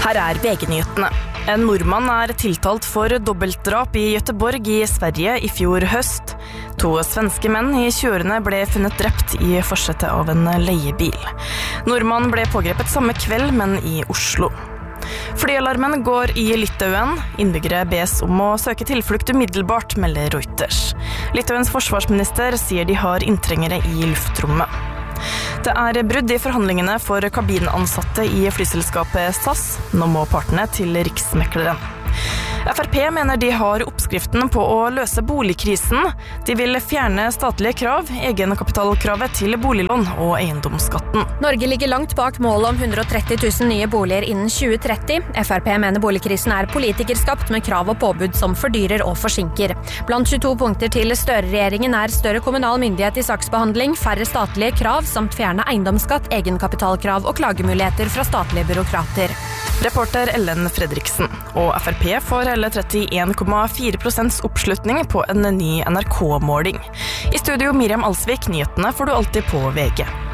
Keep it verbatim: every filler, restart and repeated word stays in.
Her er V G-nyhetene. En nordmann er tiltalt for dobbeltdrap i Göteborg i Sverige i fjor høst. To svenske menn i tjueårene ble funnet drept i forsetet av en leiebil. Nordmannen ble pågrepet samme kveld, men i Oslo. Flyalarmen går i Litauen. Innbyggere bes om å søke tilflukt umiddelbart, melder Reuters. Litauens forsvarsminister sier de har inntrengere i luftrommet. Det er brudd i forhandlingene for kabinansatte i flyselskapet S A S. Nå må partene til Riksmekleren. F R P mener de har oppskriften på å løse boligkrisen. De vil fjerne statlige krav, egenkapitalkravet til boliglån og eiendomsskatten. Norge ligger langt bak målet om hundre og tretti tusen nye boliger innen tjue tretti. F R P mener boligkrisen er politikerskapt med krav og påbud som fordyrer og forsinker. Blant tjueto punkter til Støre-regjeringen er større kommunal myndighet i saksbehandling, færre statlige krav samt fjerne eiendomsskatt, egenkapitalkrav og klagemuligheter fra statlige byråkrater. Reporter Ellen Fredriksen. Og F R P får hele trettien komma fire prosent oppslutning på en ny N R K-måling. I studio Miriam Alsvik, nyhetene får du alltid på V G.